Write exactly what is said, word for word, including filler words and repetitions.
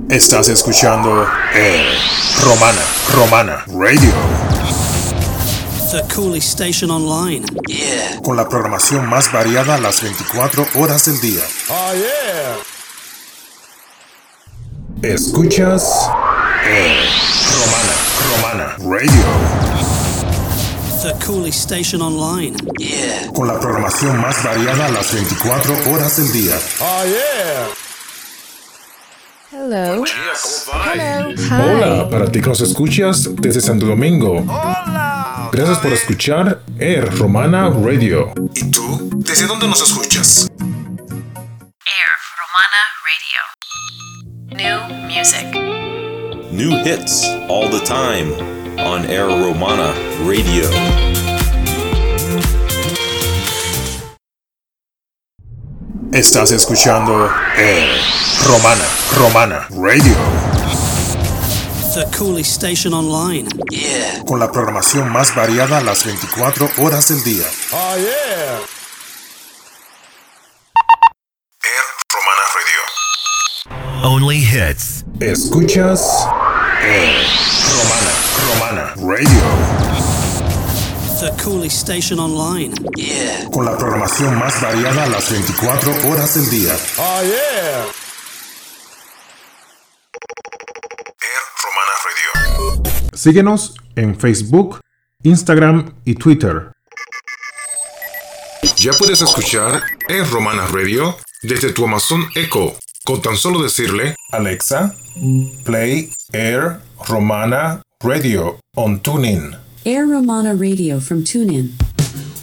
Estás escuchando Air Romana, Romana Radio. The coolest station online. Yeah. Con la programación más variada las veinticuatro horas del día. Oh, yeah. Escuchas Air Romana, Romana Radio. The coolest station online. Yeah. Con la programación más variada las veinticuatro horas del día. Oh, yeah. Hello. Hello. Hi. Hola, para ti que nos escuchas desde Santo Domingo. Hola. Gracias por escuchar Air Romana Radio. ¿Y tú? ¿Desde dónde nos escuchas? Air Romana Radio. New music. New hits all the time on Air Romana Radio. Estás escuchando Air Romana, Romana Radio. The coolest station online. Yeah. Con la programación más variada las veinticuatro horas del día. Oh, yeah. Air Romana Radio. Only hits. Escuchas Air Romana, Romana Radio. The coolest station online. Yeah. Con la programación más variada las veinticuatro horas del día. Oh, yeah. Air Romana Radio. Síguenos en Facebook, Instagram y Twitter. Ya puedes escuchar Air Romana Radio desde tu Amazon Echo con tan solo decirle: Alexa, play Air Romana Radio on TuneIn. Air Romana Radio from TuneIn.